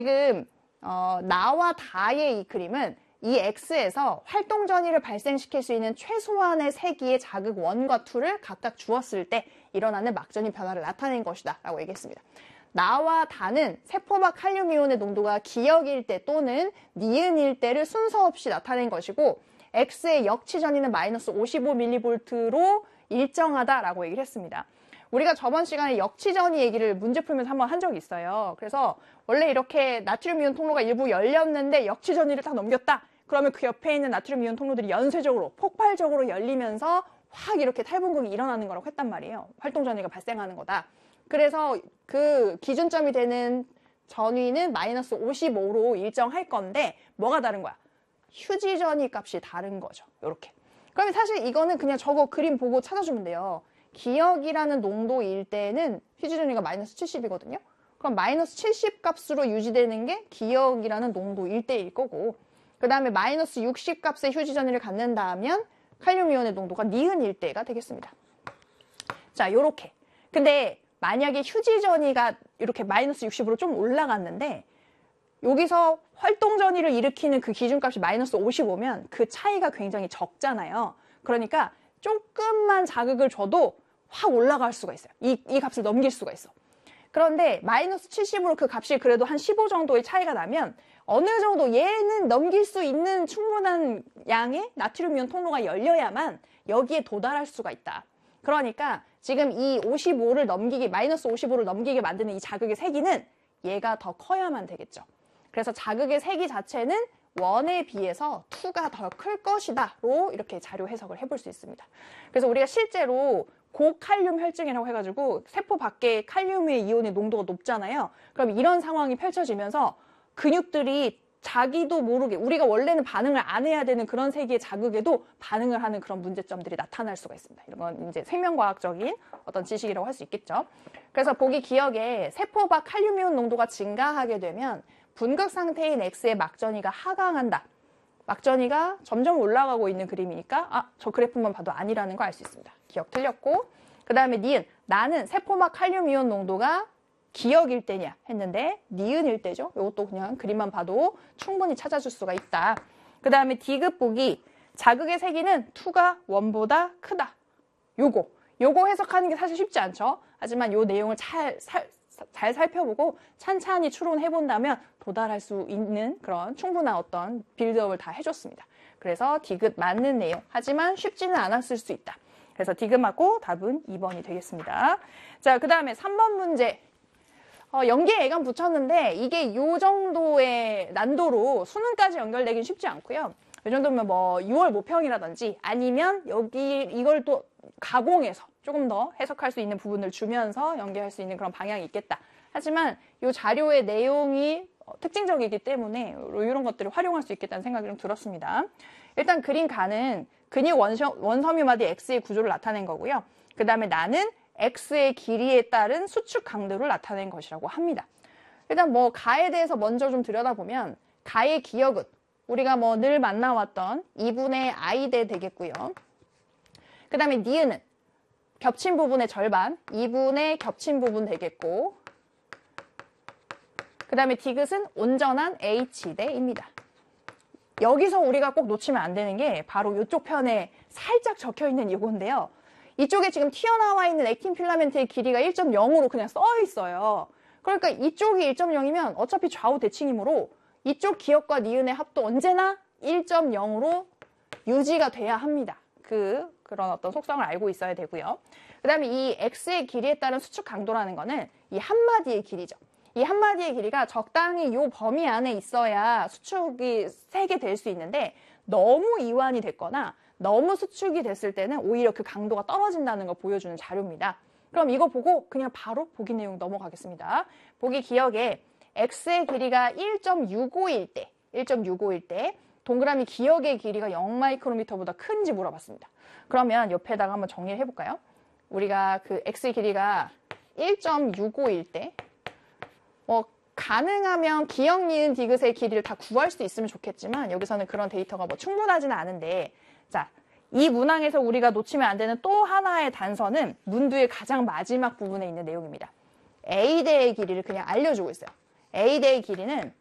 지금 나와 다의 이 그림은 이 X에서 활동 전이를 발생시킬 수 있는 최소한의 세기의 자극 1과 2를 각각 주었을 때 일어나는 막전이 변화를 나타낸 것이다 라고 얘기했습니다. 나와 다는 세포막 칼륨이온의 농도가 기역일 때 또는 니은일 때를 순서 없이 나타낸 것이고 X의 역치전이는 마이너스 55mV로 일정하다라고 얘기를 했습니다. 우리가 저번 시간에 역치전이 얘기를 문제 풀면서 한번 한 적이 있어요. 그래서 원래 이렇게 나트륨 이온 통로가 일부 열렸는데 역치전이를 딱 넘겼다. 그러면 그 옆에 있는 나트륨 이온 통로들이 연쇄적으로 폭발적으로 열리면서 확 이렇게 탈분극이 일어나는 거라고 했단 말이에요. 활동 전이가 발생하는 거다. 그래서 그 기준점이 되는 전위는 마이너스 55로 일정할 건데 뭐가 다른 거야? 휴지 전위 값이 다른 거죠. 이렇게. 그러면 사실 이거는 그냥 저거 그림 보고 찾아주면 돼요. 기역이라는 농도일 때는 휴지 전위가 마이너스 70이거든요. 그럼 마이너스 70 값으로 유지되는 게 기역이라는 농도일 때일 거고 그 다음에 마이너스 60 값의 휴지 전위를 갖는다 하면 칼륨 이온의 농도가 니은일 때가 되겠습니다. 자, 요렇게. 근데 만약에 휴지 전위가 이렇게 마이너스 60으로 좀 올라갔는데 여기서 활동 전이를 일으키는 그 기준값이 마이너스 55면 그 차이가 굉장히 적잖아요. 그러니까 조금만 자극을 줘도 확 올라갈 수가 있어요. 이 값을 넘길 수가 있어. 그런데 마이너스 70으로 그 값이 그래도 한 15 정도의 차이가 나면 어느 정도 얘는 넘길 수 있는 충분한 양의 나트륨 이온 통로가 열려야만 여기에 도달할 수가 있다. 그러니까 지금 이 55를 넘기게, 마이너스 55를 넘기게 만드는 이 자극의 세기는 얘가 더 커야만 되겠죠. 그래서 자극의 세기 자체는 1에 비해서 2가 더 클 것이다로 이렇게 자료 해석을 해볼 수 있습니다. 그래서 우리가 실제로 고칼륨 혈증이라고 해가지고 세포 밖에 칼륨의 이온의 농도가 높잖아요. 그럼 이런 상황이 펼쳐지면서 근육들이 자기도 모르게 우리가 원래는 반응을 안 해야 되는 그런 세기의 자극에도 반응을 하는 그런 문제점들이 나타날 수가 있습니다. 이런 건 이제 생명과학적인 어떤 지식이라고 할 수 있겠죠. 그래서 보기 기억에 세포 밖 칼륨이온 농도가 증가하게 되면 분극 상태인 X의 막전이가 하강한다. 막전이가 점점 올라가고 있는 그림이니까 저 그래프만 봐도 아니라는 걸 알 수 있습니다. 기억 틀렸고 그 다음에 니은 나는 세포막 칼륨이온 농도가 기역일 때냐 했는데 니은일 때죠. 이것도 그냥 그림만 봐도 충분히 찾아줄 수가 있다. 그 다음에 D급 보기 자극의 세기는 2가 1보다 크다. 요거 해석하는 게 사실 쉽지 않죠. 하지만 요 내용을 잘 살펴보고 찬찬히 추론해 본다면 도달할 수 있는 그런 충분한 어떤 빌드업을 다 해줬습니다. 그래서 D급 맞는 내용 하지만 쉽지는 않았을 수 있다. 그래서 D급하고 답은 2번이 되겠습니다. 자, 그 다음에 3번 문제 연기에 애감 붙였는데 이게 요 정도의 난도로 수능까지 연결되긴 쉽지 않고요. 이 정도면 뭐 6월 모평이라든지 아니면 여기 이걸 또 가공해서 조금 더 해석할 수 있는 부분을 주면서 연계할 수 있는 그런 방향이 있겠다. 하지만 이 자료의 내용이 특징적이기 때문에 이런 것들을 활용할 수 있겠다는 생각이 좀 들었습니다. 일단 그린 가는 근육 원섬유마디 X의 구조를 나타낸 거고요. 그 다음에 나는 X의 길이에 따른 수축 강도를 나타낸 것이라고 합니다. 일단 뭐 가에 대해서 먼저 좀 들여다보면 가의 기역은 우리가 뭐 늘 만나왔던 2분의 I대 되겠고요. 그 다음에 니은은 겹친 부분의 절반 2분의 겹친 부분 되겠고 그 다음에 디귿은 온전한 H대입니다. 여기서 우리가 꼭 놓치면 안 되는 게 바로 이쪽 편에 살짝 적혀있는 이건데요. 이쪽에 지금 튀어나와 있는 액틴 필라멘트의 길이가 1.0으로 그냥 써 있어요. 그러니까 이쪽이 1.0이면 어차피 좌우 대칭이므로 이쪽 기역과 니은의 합도 언제나 1.0으로 유지가 돼야 합니다. 그런 어떤 속성을 알고 있어야 되고요. 그 다음에 이 X의 길이에 따른 수축 강도라는 거는 이 한마디의 길이죠. 이 한마디의 길이가 적당히 이 범위 안에 있어야 수축이 세게 될 수 있는데 너무 이완이 됐거나 너무 수축이 됐을 때는 오히려 그 강도가 떨어진다는 걸 보여주는 자료입니다. 그럼 이거 보고 그냥 바로 보기 내용 넘어가겠습니다. 보기 기억에 X의 길이가 1.65일 때 동그라미 기역의 길이가 0마이크로미터보다 큰지 물어봤습니다. 그러면 옆에다가 한번 정리를 해볼까요? 우리가 그 X의 길이가 1.65일 때 가능하면 기역, 니은, 디귿의 길이를 다 구할 수 있으면 좋겠지만 여기서는 그런 데이터가 뭐 충분하지는 않은데 자, 이 문항에서 우리가 놓치면 안 되는 또 하나의 단서는 문두의 가장 마지막 부분에 있는 내용입니다. A대의 길이를 그냥 알려주고 있어요. A 대의 길이는